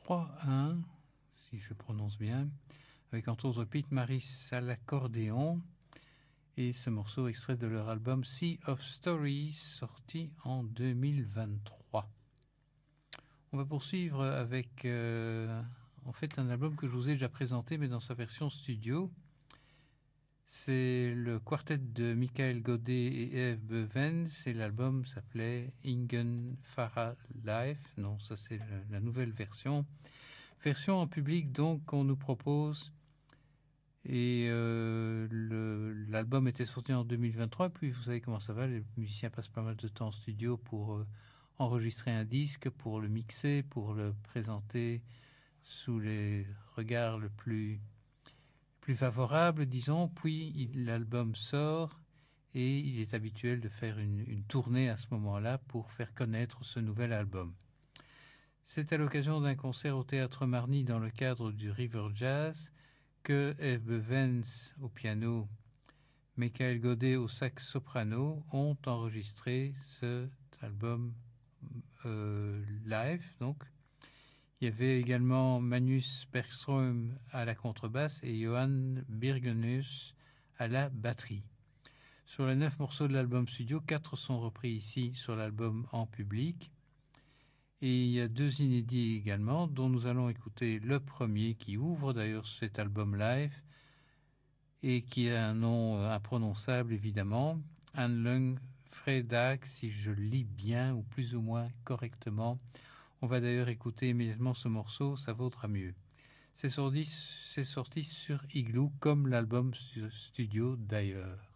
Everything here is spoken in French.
3-1, si je prononce bien, avec entre autres Pete Maris à l'accordéon, et ce morceau extrait de leur album Sea of Stories, sorti en 2023. On va poursuivre avec en fait un album que je vous ai déjà présenté, mais dans sa version studio. C'est le quartet de Michael Godet et Eve Bevens, et l'album s'appelait Ingen Farah Live. Non, ça c'est la nouvelle version. Version en public donc qu'on nous propose. Et l'album était sorti en 2023, puis vous savez comment ça va, les musiciens passent pas mal de temps en studio pour enregistrer un disque, pour le mixer, pour le présenter sous les regards le plus favorable, disons, puis l'album sort et il est habituel de faire une tournée à ce moment-là pour faire connaître ce nouvel album. C'est à l'occasion d'un concert au Théâtre Marny dans le cadre du River Jazz que Eve Bevens au piano, Michael Godet au sax soprano ont enregistré cet album live, donc. Il y avait également Magnus Bergström à la contrebasse et Johan Birgenius à la batterie. Sur les 9 morceaux de l'album studio, 4 sont repris ici sur l'album en public. Et il y a 2 inédits également, dont nous allons écouter le premier qui ouvre d'ailleurs cet album live et qui a un nom imprononçable évidemment, Anlung Fredag, si je lis bien ou plus ou moins correctement. On va d'ailleurs écouter immédiatement ce morceau, ça vaudra mieux. C'est sorti sur Igloo, comme l'album studio d'ailleurs.